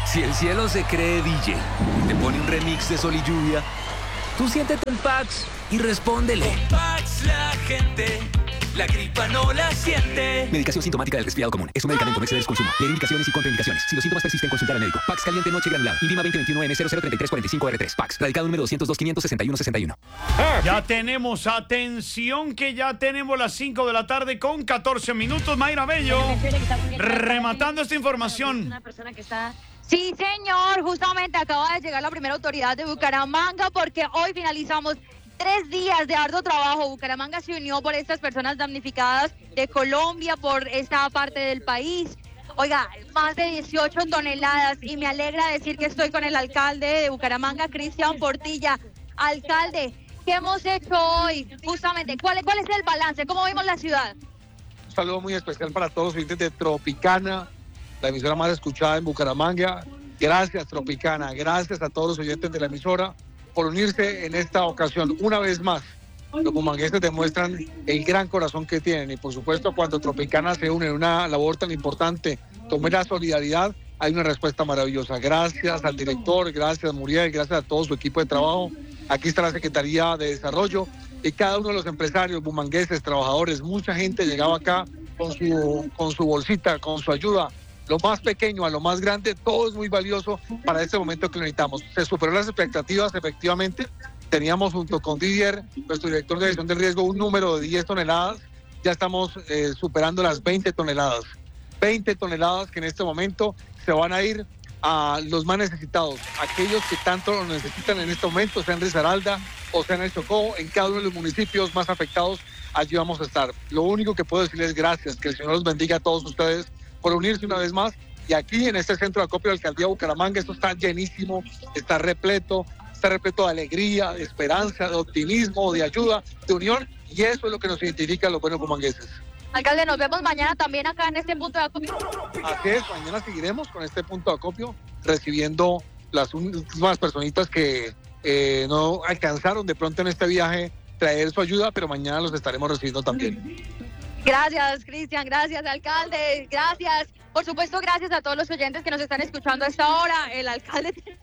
Si el cielo se cree DJ y te pone un remix de Sol y Lluvia, tú siéntete en Pax y respóndele. Con Pax la gente, la gripa no la siente. Medicación sintomática del resfriado común. Es un medicamento, no exceder su consumo. Leer indicaciones y contraindicaciones. Si los síntomas persisten, consultar al médico. Pax caliente noche granulado. INVIMA 2021-M003345R3. Pax. Radical número 202-561-61. Ya tenemos, atención, que ya tenemos las 5 de la tarde con 14 minutos. Mayra Bello, rematando esta información. Una persona que está... Sí, señor, justamente acaba de llegar la primera autoridad de Bucaramanga porque hoy finalizamos 3 días de arduo trabajo. Bucaramanga se unió por estas personas damnificadas de Colombia, por esta parte del país. Oiga, más de 18 toneladas y me alegra decir que estoy con el alcalde de Bucaramanga, Cristian Portilla. Alcalde, ¿qué hemos hecho hoy? Justamente, ¿cuál es el balance? ¿Cómo vimos la ciudad? Un saludo muy especial para todos los oyentes de Tropicana, la emisora más escuchada en Bucaramanga. Gracias, Tropicana, gracias a todos los oyentes de la emisora por unirse en esta ocasión. Una vez más, los bumangueses demuestran el gran corazón que tienen y por supuesto cuando Tropicana se une en una labor tan importante como es la solidaridad, hay una respuesta maravillosa. Gracias al director, gracias Muriel, gracias a todo su equipo de trabajo. Aquí está la Secretaría de Desarrollo y cada uno de los empresarios bumangueses, trabajadores, mucha gente llegaba acá con su bolsita, con su ayuda. Lo más pequeño a lo más grande, todo es muy valioso para este momento que lo necesitamos. Se superó las expectativas, efectivamente. Teníamos junto con Didier, nuestro director de gestión del riesgo, un número de 10 toneladas. Ya estamos superando las 20 toneladas. 20 toneladas que en este momento se van a ir a los más necesitados, aquellos que tanto lo necesitan en este momento, sea en Risaralda o sea en el Chocó, en cada uno de los municipios más afectados, allí vamos a estar. Lo único que puedo decirles es gracias, que el Señor los bendiga a todos ustedes por unirse una vez más. Y aquí en este centro de acopio de la alcaldía de Bucaramanga, esto está llenísimo, está repleto de alegría, de esperanza, de optimismo, de ayuda, de unión, y eso es lo que nos identifica a los buenos bumangueses. Alcalde, nos vemos mañana también acá en este punto de acopio. Así es, mañana seguiremos con este punto de acopio, recibiendo las últimas personitas que no alcanzaron de pronto en este viaje traer su ayuda, pero mañana los estaremos recibiendo también. Gracias, Cristian, gracias, alcalde, gracias. Por supuesto, gracias a todos los oyentes que nos están escuchando a esta hora. El alcalde tiene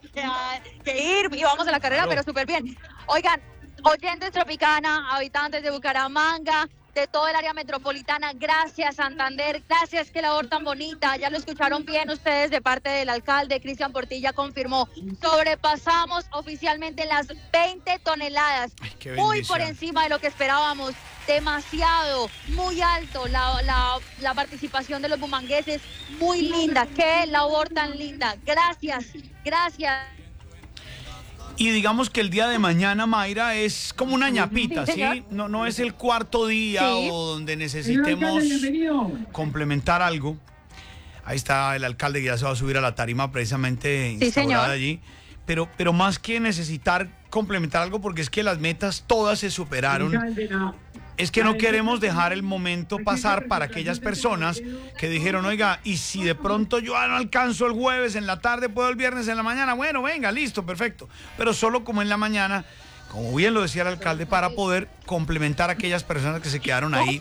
que ir y vamos a la carrera, pero súper bien. Oigan, oyentes Tropicana, habitantes de Bucaramanga, de todo el área metropolitana, gracias Santander, gracias, qué labor tan bonita, ya lo escucharon bien ustedes de parte del alcalde. Cristian Portilla confirmó, sobrepasamos oficialmente las 20 toneladas, muy por encima de lo que esperábamos, demasiado, muy alto la participación de los bumangueses, muy linda, qué labor tan linda, gracias. Y digamos que el día de mañana, Mayra, es como una ñapita, ¿sí? No es el cuarto día sí, o donde necesitemos complementar algo. Ahí está el alcalde que ya se va a subir a la tarima precisamente instaurada allí. Pero más que necesitar complementar algo, porque es que las metas todas se superaron. Es que no queremos dejar el momento pasar para aquellas personas que dijeron, oiga, y si de pronto yo no alcanzo el jueves en la tarde, puedo el viernes en la mañana, bueno, venga, listo, perfecto. Pero solo como en la mañana, como bien lo decía el alcalde, para poder complementar a aquellas personas que se quedaron ahí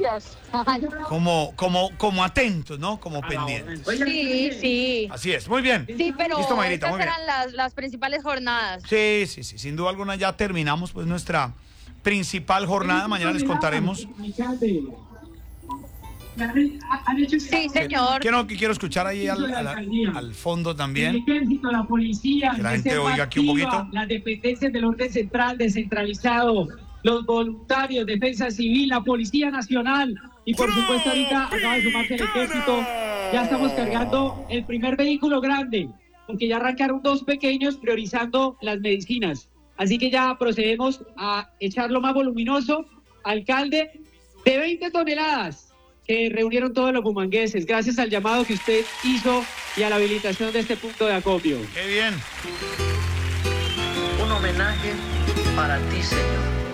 como atentos, ¿no? Como pendientes. Sí. Así es, muy bien. Sí, pero listo, Mayrita, estas eran las principales jornadas. Sí, sin duda alguna ya terminamos pues nuestra principal jornada. Mañana les contaremos. Sí, señor. Quiero escuchar ahí al fondo también. El ejército, la policía, que la gente oiga aquí un poquito. Las dependencias del orden central descentralizado, los voluntarios, defensa civil, la Policía Nacional y por supuesto ahorita acaba de sumarse el ejército. Ya estamos cargando el primer vehículo grande, porque ya arrancaron 2 pequeños priorizando las medicinas. Así que ya procedemos a echarlo más voluminoso. Alcalde, de 20 toneladas que reunieron todos los bumangueses, gracias al llamado que usted hizo y a la habilitación de este punto de acopio. ¡Qué bien! Un homenaje para ti, Señor.